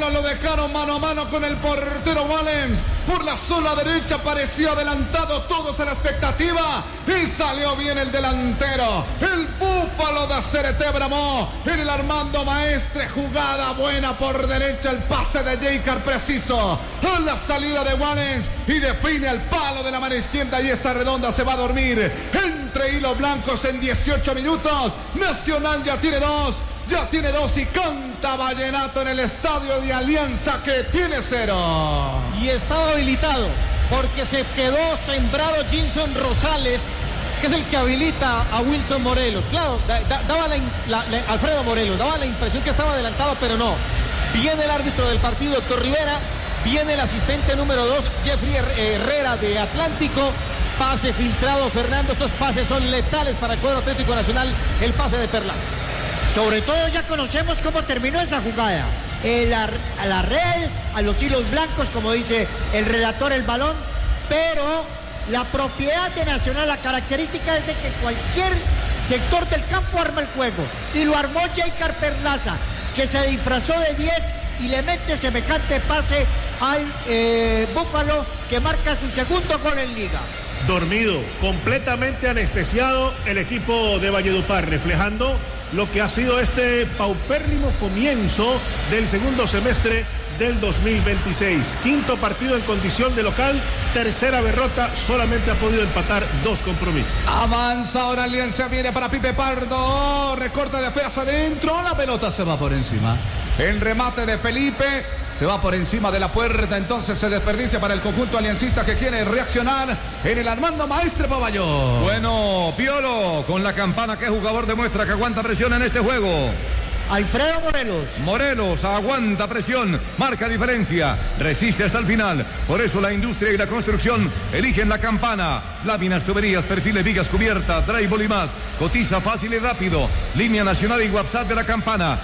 Moreno lo dejaron mano a mano con el portero Wallens. Por la zona derecha parecía adelantado, todos a la expectativa. Y salió bien el delantero. El búfalo de Acerete bramó en el Armando Maestre. Jugada buena por derecha. El pase de Jeicar preciso. A la salida de Wallens. Y define al palo de la mano izquierda. Y esa redonda se va a dormir entre hilos blancos en 18 minutos. Nacional ya tiene dos. Ya tiene dos y canta Vallenato en el estadio de Alianza que tiene 0. Y estaba habilitado porque se quedó sembrado Jinson Rosales, que es el que habilita a Wilson Morelos. Claro, daba Alfredo Morelos, daba la impresión que estaba adelantado, pero no. Viene el árbitro del partido, Héctor Rivera. Viene el asistente número 2, Jeffrey Herrera de Atlántico. Pase filtrado, Fernando. Estos pases son letales para el cuadro Atlético Nacional. El pase de Perlaza. Sobre todo ya conocemos cómo terminó esa jugada. A la red, a los hilos blancos, como dice el relator, el balón. Pero la propiedad de Nacional, la característica es de que cualquier sector del campo arma el juego. Y lo armó Jeicar Perlaza, que se disfrazó de 10 y le mete semejante pase al Búfalo, que marca su segundo gol en Liga. Dormido, completamente anestesiado el equipo de Valledupar, reflejando lo que ha sido este paupérrimo comienzo del segundo semestre del 2026. Quinto partido en condición de local, tercera derrota, solamente ha podido empatar 2 compromisos. Avanza ahora Alianza, viene para Pipe Pardo, recorta de afuera adentro, la pelota se va por encima. El remate de Felipe se va por encima de la puerta, entonces se desperdicia para el conjunto aliancista que quiere reaccionar en el Armando Maestre Paballón. Bueno, Piolo, con la campana, ¿qué jugador demuestra que aguanta presión en este juego? Alfredo Morelos. Morelos aguanta presión, marca diferencia, resiste hasta el final. Por eso la industria y la construcción eligen la campana. Láminas, tuberías, perfiles, vigas, cubierta, drywall y más. Cotiza fácil y rápido. Línea nacional y WhatsApp de la campana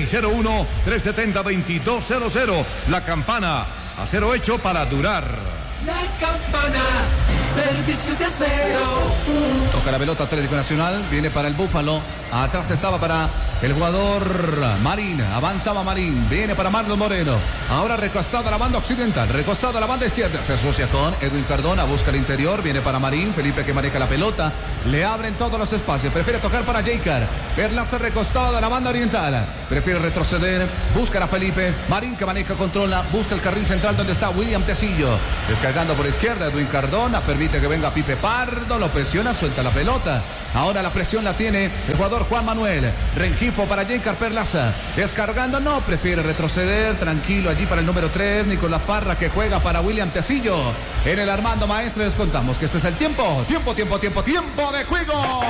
601-370-2200. La campana, acero hecho para durar. La campana, servicio de acero. Toca la pelota Atlético Nacional, viene para el Búfalo. Atrás estaba para el jugador Marín, avanzaba Marín, viene para Marlon Moreno. Ahora recostado a la banda occidental, recostado a la banda izquierda. Se asocia con Edwin Cardona, busca el interior, viene para Marín, Felipe que maneja la pelota. Le abren todos los espacios, prefiere tocar para Jeicar. Perlaza recostado a la banda oriental, prefiere retroceder, busca a Felipe. Marín que maneja, controla, busca el carril central donde está William Tecillo. Descargando por izquierda, Edwin Cardona, permite que venga Pipe Pardo, lo presiona, suelta la pelota. Ahora la presión la tiene el jugador Juan Manuel. Rengifo para Jeicar Perlaza. Descargando, no, prefiere retroceder. Tranquilo allí para el número 3, Nicolás Parra, que juega para William Tecillo. En el Armando Maestre les contamos que este es el tiempo. Tiempo de juego.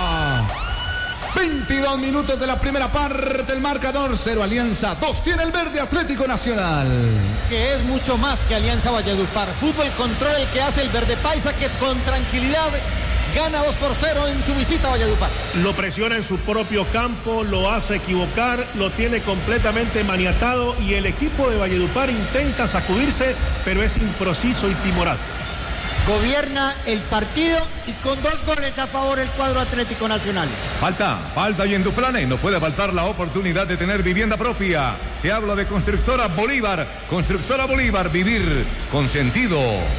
22 minutos de la primera parte, el marcador 0 Alianza, 2 tiene el verde Atlético Nacional. Que es mucho más que Alianza Valledupar. Fútbol control el que hace el verde paisa, que con tranquilidad gana 2-0 en su visita a Valledupar. Lo presiona en su propio campo, lo hace equivocar, lo tiene completamente maniatado y el equipo de Valledupar intenta sacudirse, pero es impreciso y timorado. Gobierna el partido y con 2 goles a favor el cuadro Atlético Nacional. Falta y en Duplane no puede faltar la oportunidad de tener vivienda propia. Te hablo de Constructora Bolívar, vivir con sentido.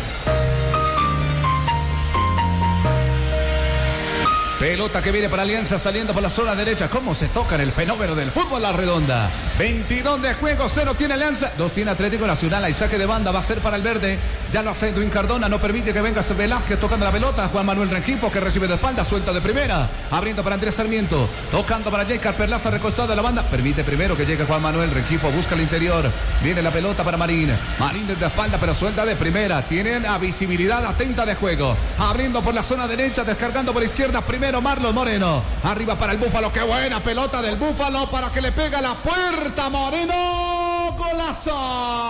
Pelota que viene para Alianza saliendo por la zona derecha. ¿Cómo se toca en el fenómeno del fútbol la redonda? 22 de juego, 0 tiene Alianza, 2 tiene Atlético Nacional. Hay saque de banda, va a ser para el verde. Ya lo hace Edwin Cardona, no permite que venga Velázquez tocando la pelota. Juan Manuel Rengifo que recibe de espalda, suelta de primera. Abriendo para Andrés Sarmiento, tocando para Jeicar Perlaza, recostado de la banda. Permite primero que llegue Juan Manuel Rengifo, busca el interior. Viene la pelota para Marín. Marín desde la espalda, pero suelta de primera. Tienen a visibilidad atenta de juego. Abriendo por la zona derecha, descargando por izquierda. Primero Marlon Moreno. Arriba para el Búfalo. Qué buena pelota del Búfalo para que le pega la puerta. Moreno. Golazo.